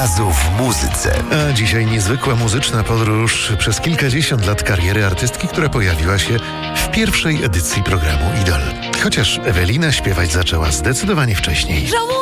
Razu w muzyce. A dzisiaj niezwykła muzyczna podróż przez kilkadziesiąt lat kariery artystki, która pojawiła się w pierwszej edycji programu Idol. Chociaż Ewelina śpiewać zaczęła zdecydowanie wcześniej.